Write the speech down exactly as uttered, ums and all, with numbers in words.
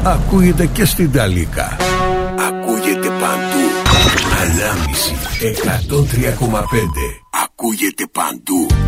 ακούγεται και στην Ταλίκα. Ακούγεται παντού. Ανάμιση εκατόν τρία κόμμα πέντε. Ακούγεται παντού.